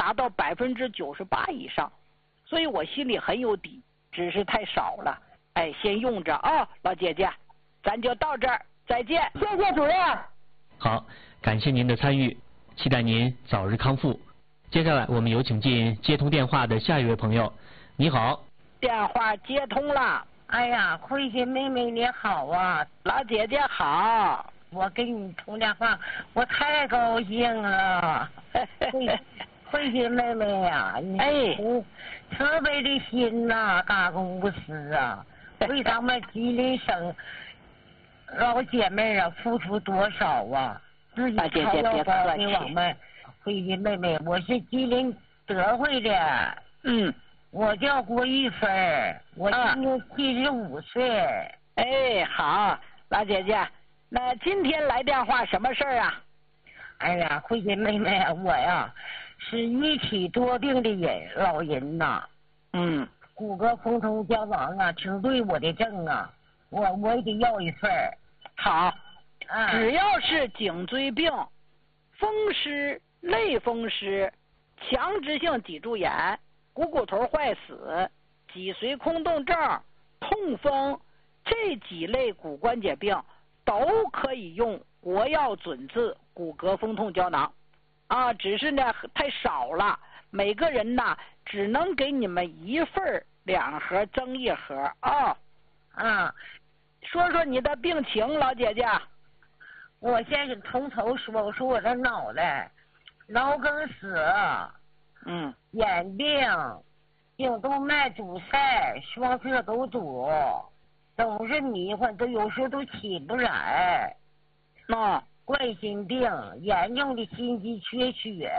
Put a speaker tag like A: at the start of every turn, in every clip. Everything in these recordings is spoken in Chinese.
A: 达到98%以上，所以我心里很有底，只是太少了。哎，先用着啊，老姐姐，咱就到这儿，再见。
B: 谢谢主任。
C: 好，感谢您的参与，期待您早日康复。接下来我们有请进接通电话的下一位朋友。你好。
A: 电话接通了。
B: 哎呀，慧心妹妹你好啊，
A: 老姐姐好。
B: 我跟你通电话，我太高兴了。慧心妹妹呀，你特别的心呐，干公司啊，为咱们吉林省老姐妹啊付出多少啊！自己掏腰包给我们。慧心妹妹，我是吉林德惠的。我叫郭玉芬，我今年75岁。
A: 哎，好，老姐姐，那今天来电话什么事儿啊？
B: 哎呀，慧心妹妹，我呀是一体多病的老人呐。骨骼疏松胶囊啊，挺对我的症啊，我也得要一份。
A: 好，只要是颈椎病、风湿、类风湿、强直性脊柱炎、股头坏死、脊髓空洞症、痛风这几类骨关节病都可以用国药准字骨骼风痛胶囊啊，只是呢太少了，每个人呢只能给你们1份，2盒蒸1盒啊。说说你的病情，老姐姐。
B: 我先是从头说，我说我的脑袋脑梗死，眼病、颈动脉堵塞、双侧都堵，总是迷糊，都有时候都起不来。冠心病，严重的心肌缺血。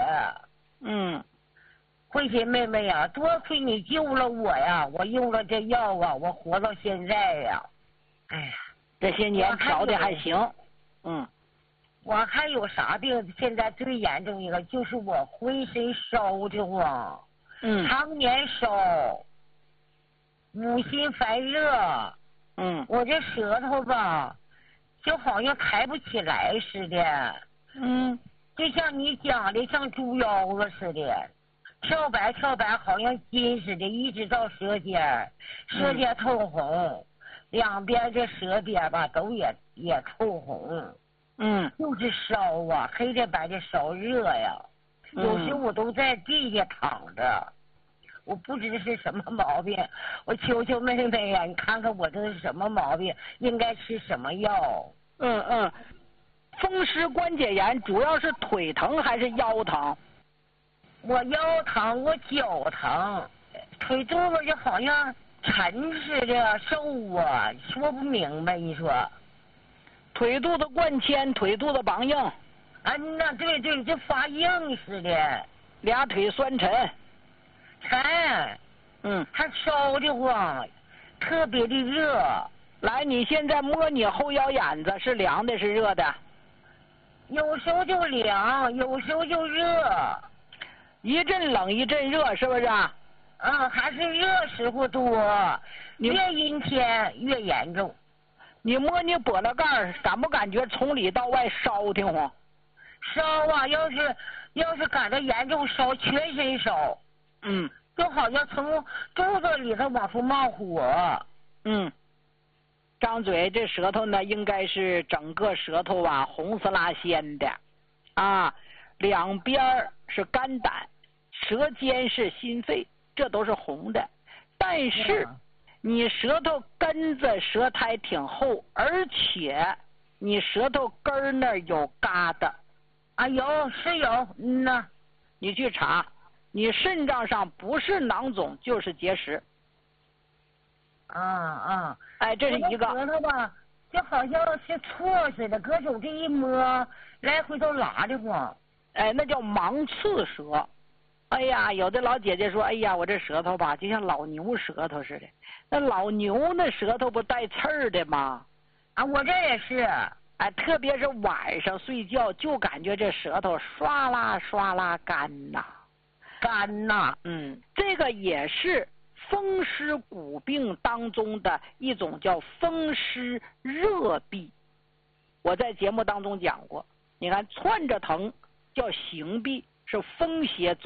B: 慧心妹妹呀，多亏你救了我呀，我用了这药啊，我活到现在呀。哎呀，
A: 这些年调的还行。
B: 我还有啥病？现在最严重一个就是我浑身烧得慌，常年烧，五心烦热。我这舌头吧，就好像抬不起来似的。就像你讲的，像猪腰子似的，跳白，好像筋似的，一直到舌尖，舌尖透红，两边这舌边吧都也透红。就是烧啊，黑的白的烧热呀。有时我都在地下躺着，我不知是什么毛病，我求求妹妹呀，你看看我这是什么毛病，应该吃什么药？
A: 风湿关节炎主要是腿疼还是腰疼？
B: 我腰疼，我脚疼，腿肚子就好像沉似的，瘦啊，说不明白。你说，
A: 腿肚子灌铅，腿肚子梆硬。
B: 那对，就发硬似的，
A: 俩腿酸沉。
B: 还烧得慌，特别的热。
A: 来，你现在摸你后腰眼子，是凉的，是热的？
B: 有时候就凉，有时候就热，
A: 一阵冷一阵热，是不是？
B: 还是热时候多，越阴天越严重。
A: 你摸你脖子盖，感不感觉从里到外烧挺慌？
B: 烧啊，要是感到严重烧，全身烧。就好像从肚子里头往出冒火。
A: 张嘴这舌头呢，应该是整个舌头啊红丝拉鲜的，两边是肝胆，舌尖是心肺，这都是红的。但是你舌头根子舌苔挺厚，而且你舌头根儿那儿有疙瘩。有，你去查，你肾脏上不是囊肿就是结石。这是一个。
B: 舌头吧，就好像是错似的，搁手这一摸，来回都拉的慌。
A: 那叫芒刺舌。哎呀，有的老姐姐说，哎呀，我这舌头吧，就像老牛舌头似的。那老牛那舌头不带刺儿的吗？
B: 我这也是。
A: 特别是晚上睡觉，就感觉这舌头刷啦刷啦干呐。这个也是风湿骨病当中的一种叫风湿热痹。我在节目当中讲过，你看窜着疼叫行痹，是风邪